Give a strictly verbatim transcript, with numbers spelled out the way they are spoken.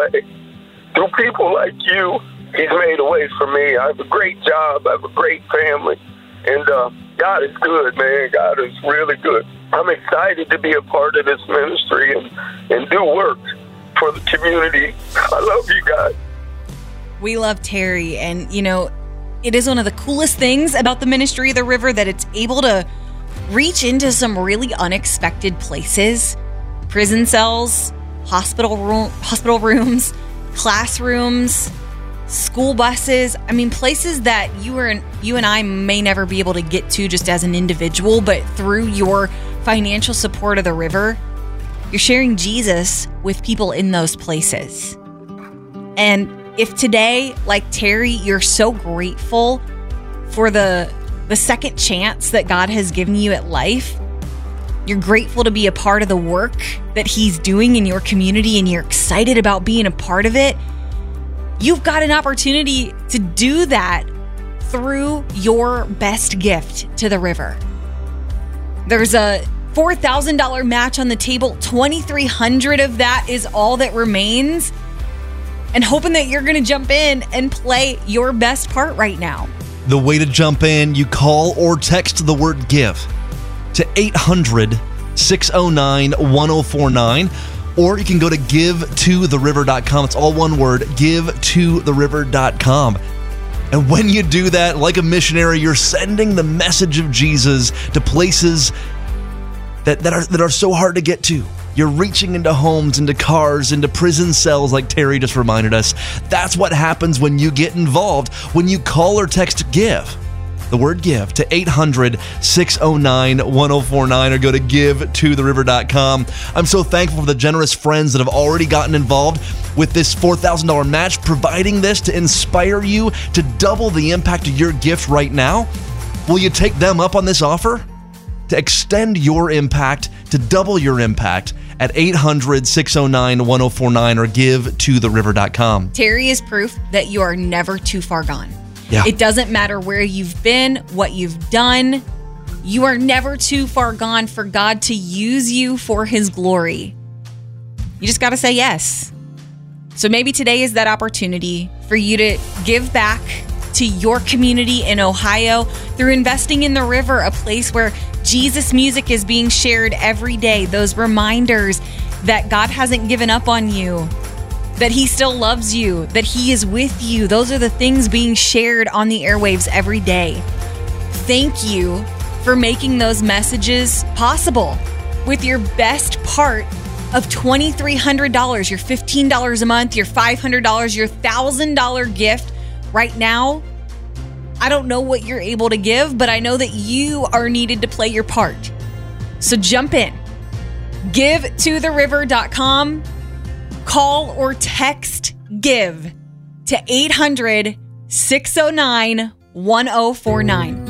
way. Through people like you, he's made a way for me. I have a great job. I have a great family. And uh, God is good, man. God is really good. I'm excited to be a part of this ministry and, and do work for the community. I love you guys. We love Terry. And, you know, it is one of the coolest things about the ministry of the river that it's able to reach into some really unexpected places. Prison cells, hospital room, hospital rooms, classrooms, school buses. I mean, places that you are, you and I may never be able to get to just as an individual, but through your financial support of the river, you're sharing Jesus with people in those places. And if today, like Terry, you're so grateful for the the second chance that God has given you at life, you're grateful to be a part of the work that he's doing in your community and you're excited about being a part of it, you've got an opportunity to do that through your best gift to the river. There's a four thousand dollars match on the table. twenty-three hundred dollars of that is all that remains. And hoping that you're going to jump in and play your best part right now. The way to jump in, you call or text the word GIVE to eight hundred, six oh nine, one oh four nine. Or you can go to give to the river dot com. It's all one word, give to the river dot com. And when you do that, like a missionary, you're sending the message of Jesus to places that, that are that are so hard to get to. You're reaching into homes, into cars, into prison cells like Terry just reminded us. That's what happens when you get involved, when you call or text GIVE. The word GIVE to eight hundred, six oh nine, one oh four nine or go to give to the river dot com. I'm so thankful for the generous friends that have already gotten involved with this four thousand dollars match, providing this to inspire you to double the impact of your gift right now. Will you take them up on this offer? To extend your impact, to double your impact at eight hundred, six oh nine, one oh four nine or give to the river dot com. Terry is proof that you are never too far gone. Yeah. It doesn't matter where you've been, what you've done. You are never too far gone for God to use you for his glory. You just got to say yes. So maybe today is that opportunity for you to give back to your community in Ohio through investing in the river, a place where Jesus music is being shared every day. Those reminders that God hasn't given up on you, that he still loves you, that he is with you. Those are the things being shared on the airwaves every day. Thank you for making those messages possible with your best part of twenty-three hundred dollars, your fifteen dollars a month, your five hundred dollars, your one thousand dollars gift right now. I don't know what you're able to give, but I know that you are needed to play your part. So jump in. give to the river dot com. Call or text GIVE to eight hundred, six oh nine, one oh four nine.